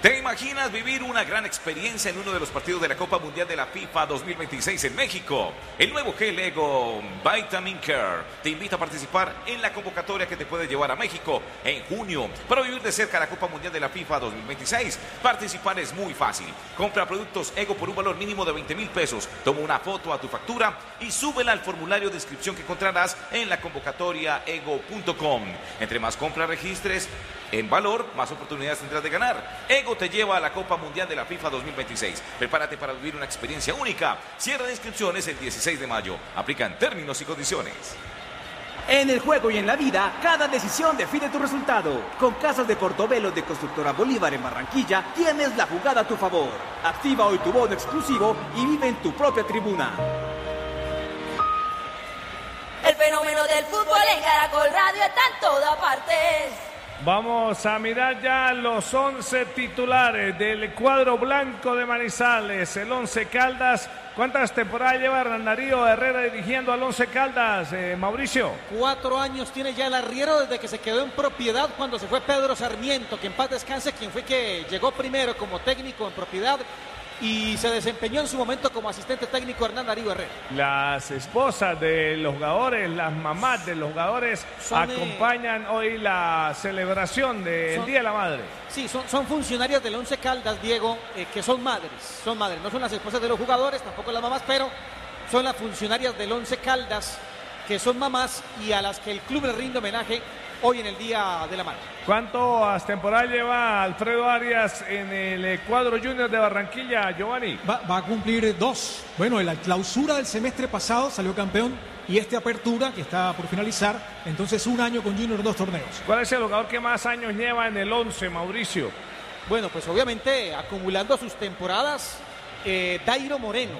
¿Te imaginas vivir una gran experiencia en uno de los partidos de la Copa Mundial de la FIFA 2026 en México? El nuevo gel Ego Vitamin Care te invita a participar en la convocatoria que te puede llevar a México en junio para vivir de cerca la Copa Mundial de la FIFA 2026. Participar es muy fácil. Compra productos Ego por un valor mínimo de 20,000 pesos. Toma una foto a tu factura y súbela al formulario de inscripción que encontrarás en la convocatoria ego.com. Entre más compras registres en valor, más oportunidades tendrás de ganar. Ego te lleva a la Copa Mundial de la FIFA 2026. Prepárate para vivir una experiencia única. Cierre de inscripciones el 16 de mayo. Aplican términos y condiciones. En el juego y en la vida, cada decisión define tu resultado. Con Casas de Portobelo de Constructora Bolívar en Barranquilla, tienes la jugada a tu favor. Activa hoy tu bono exclusivo y vive en tu propia tribuna. El fenómeno del fútbol en Caracol Radio está en todas partes. Vamos a mirar ya los 11 titulares del cuadro blanco de Manizales, el Once Caldas. ¿Cuántas temporadas lleva Hernán Darío Herrera dirigiendo al Once Caldas, Mauricio? 4 años tiene ya el arriero desde que se quedó en propiedad cuando se fue Pedro Sarmiento, que en paz descanse, quien fue que llegó primero como técnico en propiedad y se desempeñó en su momento como asistente técnico Hernán Darío Herrera. Las esposas de los jugadores, las mamás de los jugadores acompañan hoy la celebración del Día de la Madre. Sí, son funcionarias del Once Caldas, Diego, que son madres, no son las esposas de los jugadores, tampoco las mamás, pero son las funcionarias del Once Caldas, que son mamás y a las que el club le rinde homenaje hoy en el Día de la Madre. ¿Cuántas temporadas lleva Alfredo Arias en el cuadro junior de Barranquilla, Giovanni? Va a cumplir 2. Bueno, en la clausura del semestre pasado salió campeón y esta apertura, que está por finalizar, entonces 1 año con Junior, 2 torneos. ¿Cuál es el jugador que más años lleva en el 11, Mauricio? Bueno, pues obviamente acumulando sus temporadas, Dairo Moreno,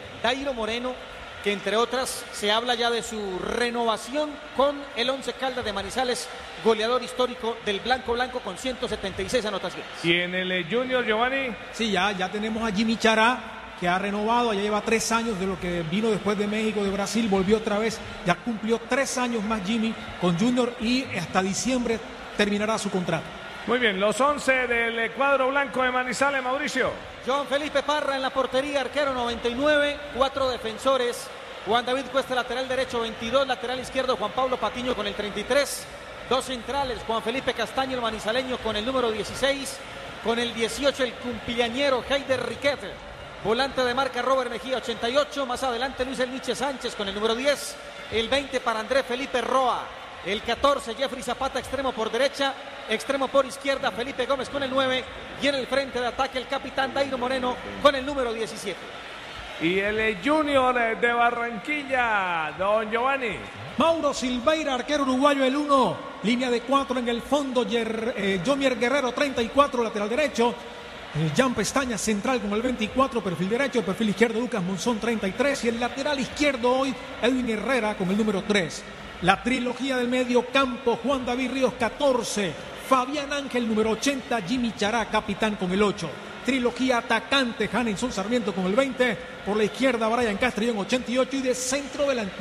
que entre otras se habla ya de su renovación con el Once Caldas de Manizales, goleador histórico del Blanco con 176 anotaciones. ¿Y en el Junior, Giovanni? Sí, ya tenemos a Jimmy Chará, que ha renovado, ya lleva 3 años de lo que vino después de México, de Brasil, volvió otra vez, ya cumplió 3 años más Jimmy con Junior y hasta diciembre terminará su contrato. Muy bien, los 11 del cuadro blanco de Manizales, Mauricio. John Felipe Parra en la portería, arquero 99, 4 defensores. Juan David Cuesta, lateral derecho 22, lateral izquierdo Juan Pablo Patiño con el 33, 2 centrales, Juan Felipe Castaño, el manizaleño, con el número 16, con el 18 el cumpillañero Heider Riquete, volante de marca Robert Mejía 88, más adelante Luis El Nietzsche Sánchez con el número 10, el 20 para Andrés Felipe Roa, el 14 Jeffrey Zapata, extremo por derecha, extremo por izquierda Felipe Gómez con el 9 y en el frente de ataque el capitán Dairo Moreno con el número 17. Y el Junior de Barranquilla, don Giovanni. Mauro Silveira, arquero uruguayo, el 1. Línea de 4 en el fondo. Jomier Guerrero, 34, lateral derecho. Jan Pestaña, central con el 24, perfil derecho. Perfil izquierdo, Lucas Monzón, 33. Y el lateral izquierdo hoy, Edwin Herrera con el número 3. La trilogía del medio campo, Juan David Ríos, 14. Fabián Ángel, número 80. Jimmy Chará, capitán con el 8. Trilogía atacante, Hanenson Sarmiento con el 20. Por la izquierda, Brian Castrillón, 88. Y de centro delantero